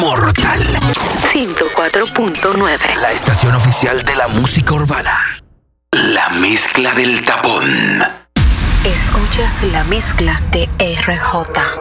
mortal. 104.9. La estación oficial de la música urbana. La mezcla del tapón. Escuchas la mezcla de RJ.